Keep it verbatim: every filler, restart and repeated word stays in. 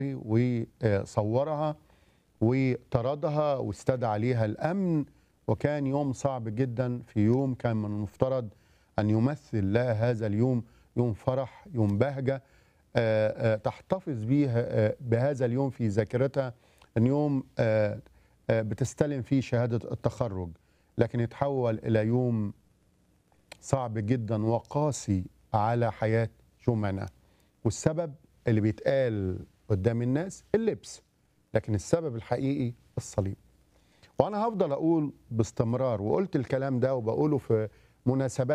وصورها وطردها واستدعى عليها الأمن، وكان يوم صعب جدا. في يوم كان من المفترض أن يمثل لها هذا اليوم يوم فرح، يوم بهجة، آه، آه، تحتفظ به آه، بهذا اليوم في ذاكرتها، أن يوم آه، آه، بتستلم فيه شهادة التخرج، لكن يتحول إلى يوم صعب جدا وقاسي على حياة جمانة. والسبب اللي بيتقال قدام الناس اللبس، لكن السبب الحقيقي الصليب. وأنا هفضل أقول باستمرار، وقلت الكلام ده وبقوله في مناسبات